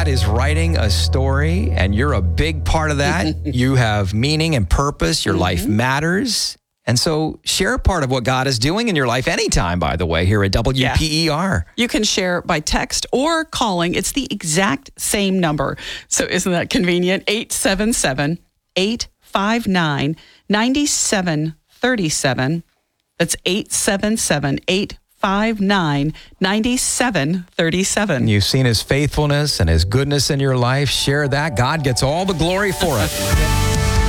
God is writing a story, and you're a big part of that. You have meaning and purpose. Your life matters. And so share a part of what God is doing in your life anytime, by the way, here at WPER. You can share by text or calling. It's the exact same number. So isn't that convenient? 877-859-9737. That's 877-859-9737. You've seen his faithfulness and his goodness in your life. Share that. God gets all the glory for it.